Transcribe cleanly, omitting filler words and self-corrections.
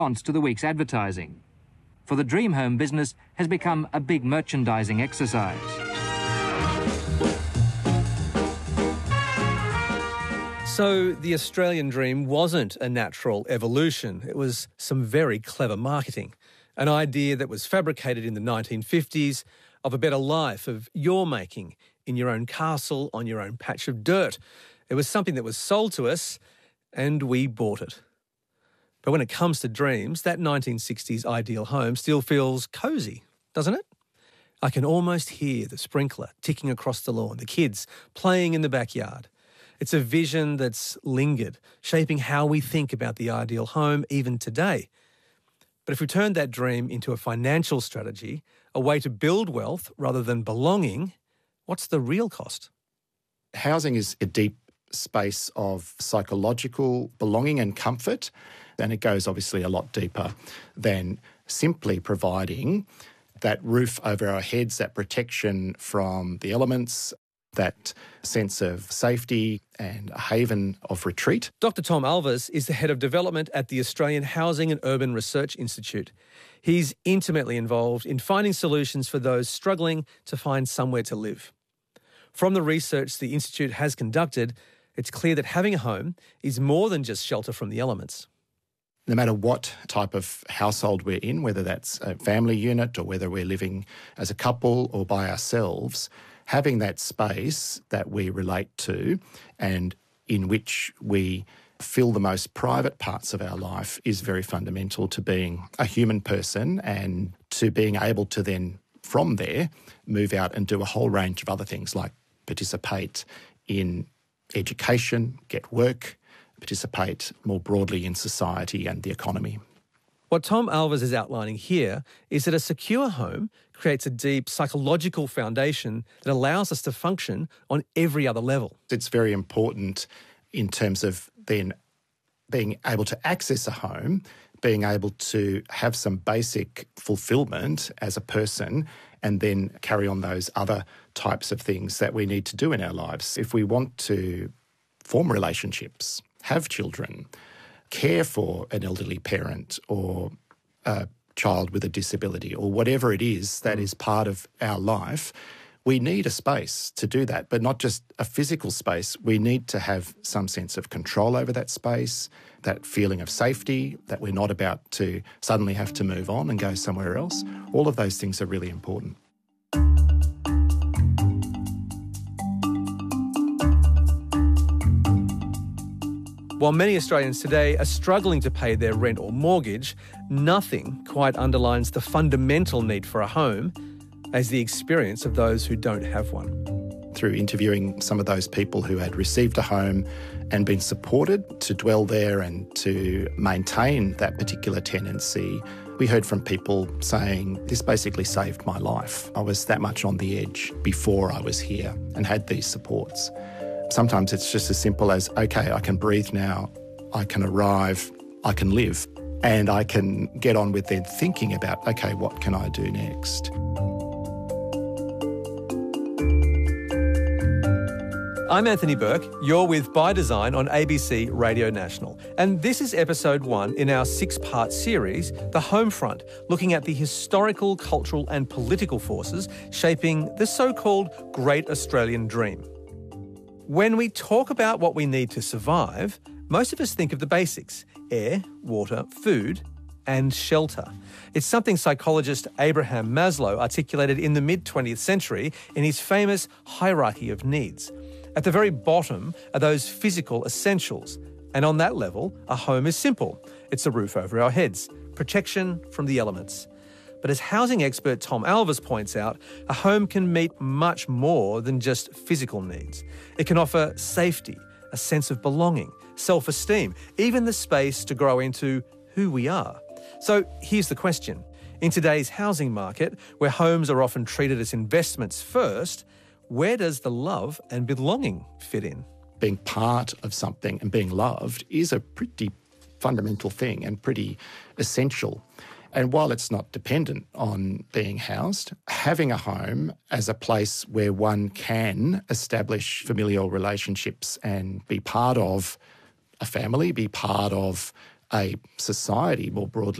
response to the week's advertising. For the dream home business has become a big merchandising exercise. So the Australian dream wasn't a natural evolution. It was some very clever marketing. An idea that was fabricated in the 1950s of a better life of your making in your own castle on your own patch of dirt. It was something that was sold to us and we bought it. But when it comes to dreams, that 1960s ideal home still feels cosy, doesn't it? I can almost hear the sprinkler ticking across the lawn, the kids playing in the backyard. It's a vision that's lingered, shaping how we think about the ideal home even today. But if we turn that dream into a financial strategy, a way to build wealth rather than belonging, what's the real cost? Housing is a deep space of psychological belonging and comfort, and it goes obviously a lot deeper than simply providing that roof over our heads, that protection from the elements, that sense of safety and a haven of retreat. Dr. Tom Alves is the head of development at the Australian Housing and Urban Research Institute. He's intimately involved in finding solutions for those struggling to find somewhere to live. From the research the Institute has conducted, it's clear that having a home is more than just shelter from the elements. No matter what type of household we're in, whether that's a family unit or whether we're living as a couple or by ourselves, having that space that we relate to and in which we feel the most private parts of our life is very fundamental to being a human person and to being able to then, from there, move out and do a whole range of other things like participate in education, get work, participate more broadly in society and the economy. What Tom Alves is outlining here is that a secure home creates a deep psychological foundation that allows us to function on every other level. It's very important in terms of then being able to access a home, being able to have some basic fulfillment as a person, and then carry on those other types of things that we need to do in our lives. If we want to form relationships, have children, care for an elderly parent or a child with a disability or whatever it is that is part of our life, we need a space to do that, but not just a physical space. We need to have some sense of control over that space, that feeling of safety, that we're not about to suddenly have to move on and go somewhere else. All of those things are really important. While many Australians today are struggling to pay their rent or mortgage, nothing quite underlines the fundamental need for a home as the experience of those who don't have one. Through interviewing some of those people who had received a home and been supported to dwell there and to maintain that particular tenancy, we heard from people saying, this basically saved my life. I was that much on the edge before I was here and had these supports. Sometimes it's just as simple as, okay, I can breathe now, I can arrive, I can live, and I can get on with then thinking about, okay, what can I do next? I'm Anthony Burke. You're with By Design on ABC Radio National. And this is episode 1 in our 6-part series, The Homefront, looking at the historical, cultural and political forces shaping the so-called Great Australian Dream. When we talk about what we need to survive, most of us think of the basics: air, water, food and shelter. It's something psychologist Abraham Maslow articulated in the mid-20th century in his famous hierarchy of needs. At the very bottom are those physical essentials, and on that level, a home is simple. It's a roof over our heads, protection from the elements. But as housing expert Tom Alves points out, a home can meet much more than just physical needs. It can offer safety, a sense of belonging, self-esteem, even the space to grow into who we are. So here's the question. In today's housing market, where homes are often treated as investments first, where does the love and belonging fit in? Being part of something and being loved is a pretty fundamental thing and pretty essential. And while it's not dependent on being housed, having a home as a place where one can establish familial relationships and be part of a family, be part of a society more broadly